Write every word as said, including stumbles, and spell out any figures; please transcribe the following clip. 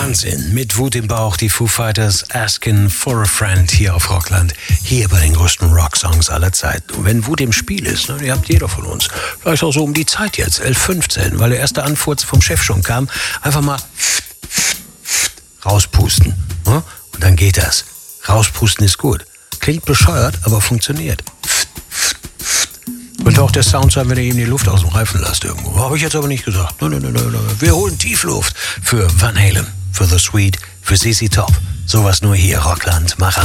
Wahnsinn. Mit Wut im Bauch, die Foo Fighters, Asking for a Friend hier auf Rockland. Hier bei den größten Rocksongs aller Zeiten. Und wenn Wut im Spiel ist, ne, die habt jeder von uns. Vielleicht auch so um die Zeit jetzt, elf fünfzehn, weil der erste Anfurz vom Chef schon kam. Einfach mal rauspusten. Ne? Und dann geht das. Rauspusten ist gut. Klingt bescheuert, aber funktioniert. Könnte auch der Sound sein, wenn ihr ihm die Luft aus dem Reifen lasst irgendwo. Habe ich jetzt aber nicht gesagt. Nein, nein, nein, nein. Wir holen Tiefluft für Van Halen, für The Sweet, für Z Z Top. Sowas nur hier, Rockland. Mach an.